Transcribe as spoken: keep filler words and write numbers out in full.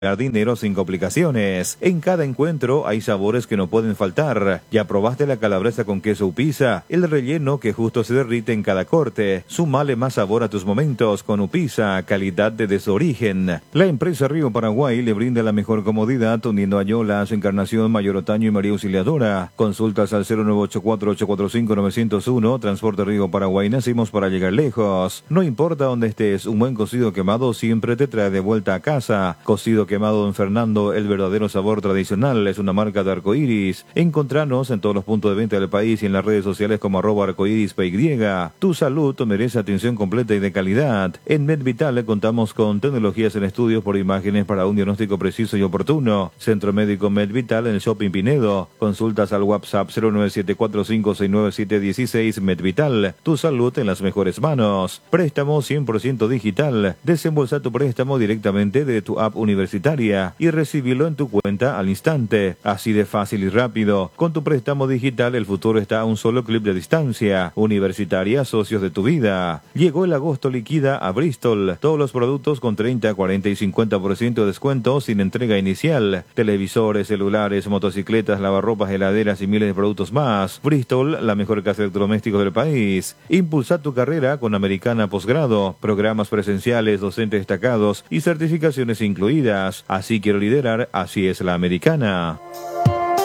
dinero sin complicaciones. En cada encuentro hay sabores que no pueden faltar. Ya probaste la calabresa con queso Upisa, el relleno que justo se derrite en cada corte. Sumale más sabor a tus momentos con Upisa, calidad de desorigen. La empresa Río Paraguay le brinda la mejor comodidad uniendo a Yolas, Encarnación, Mayor Otaño y María Auxiliadora. Consultas al cero nueve ocho cuatro ocho cuatro cinco nueve cero uno. Transporte Río Paraguay, nacimos para llegar lejos. No importa dónde estés, un buen cocido quemado siempre te trae de vuelta a casa. Cocido quemado Don Fernando, el verdadero sabor tradicional, es una marca de Arcoiris. Encontranos en todos los puntos de venta del país y en las redes sociales como arroba arcoiris P Y. Tu salud merece atención completa y de calidad. En MedVital contamos con tecnologías en estudios por imágenes para un diagnóstico preciso y oportuno. Centro Médico MedVital en el Shopping Pinedo. Consultas al WhatsApp cero nueve siete cuatro cinco seis nueve siete uno seis. MedVital, tu salud en las mejores manos. Préstamo cien por ciento digital. Desembolsa tu préstamo directamente de tu app universitaria y recibirlo en tu cuenta al instante. Así de fácil y rápido. Con tu préstamo digital el futuro está a un solo clic de distancia. Universitaria, socios de tu vida. Llegó el agosto liquida a Bristol. Todos los productos con treinta, cuarenta y cincuenta por ciento de descuento sin entrega inicial. Televisores, celulares, motocicletas, lavarropas, heladeras y miles de productos más. Bristol, la mejor casa de electrodomésticos del país. Impulsa tu carrera con Americana Posgrado. Programas presenciales, docentes destacados y certificaciones incluidas. Así quiero liderar, así es la Americana.